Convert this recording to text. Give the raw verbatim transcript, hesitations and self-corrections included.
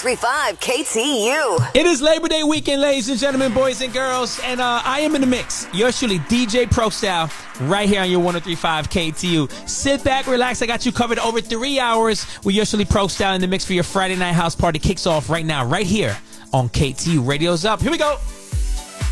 three point five K T U. It is Labor Day weekend, ladies and gentlemen, boys and girls, and uh, I am in the mix. Yours truly, D J Pro Style, right here on your one oh three point five K T U. Sit back, relax. I got you covered over three hours with yours truly Pro Style in the mix for your Friday night house party. Kicks off right now, right here on K T U. Radio's up. Here we go.